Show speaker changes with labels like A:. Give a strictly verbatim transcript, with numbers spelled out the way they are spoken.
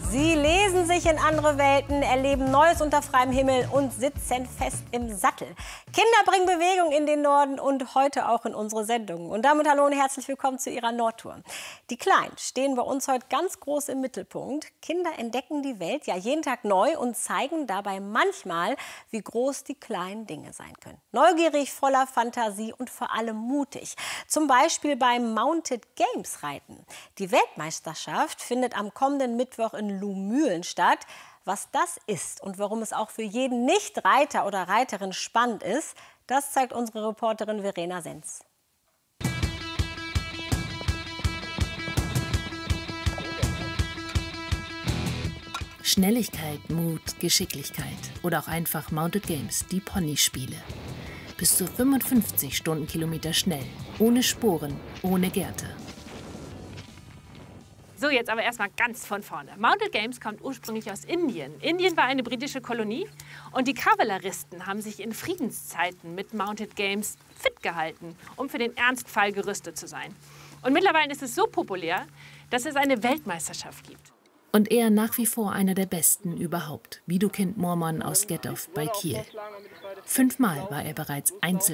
A: Sie lesen sich in andere Welten, erleben Neues unter freiem Himmel und sitzen fest im Sattel. Kinder bringen Bewegung in den Norden und heute auch in unsere Sendungen. Und damit hallo und herzlich willkommen zu Ihrer Nordtour. Die Kleinen stehen bei uns heute ganz groß im Mittelpunkt. Kinder entdecken die Welt ja jeden Tag neu und zeigen dabei manchmal, wie groß die kleinen Dinge sein können. Neugierig, voller Fantasie und vor allem mutig. Zum Beispiel beim Mounted Games Reiten. Die Weltmeisterschaft findet am kommenden Mittwoch in Lumülen statt. Was das ist und warum es auch für jeden Nicht-Reiter oder Reiterin spannend ist, das zeigt unsere Reporterin Verena Senz.
B: Schnelligkeit, Mut, Geschicklichkeit oder auch einfach Mounted Games, die Ponyspiele. Bis zu fünfundfünfzig Stundenkilometer schnell, ohne Sporen, ohne Gerte.
C: So, jetzt aber erstmal ganz von vorne. Mounted Games kommt ursprünglich aus Indien. Indien war eine britische Kolonie und die Kavalleristen haben sich in Friedenszeiten mit Mounted Games fit gehalten, um für den Ernstfall gerüstet zu sein. Und mittlerweile ist es so populär, dass es eine Weltmeisterschaft gibt.
B: Und er nach wie vor einer der Besten überhaupt, Widukind Moorman aus Gethoff bei Kiel. Fünfmal war er bereits Einzel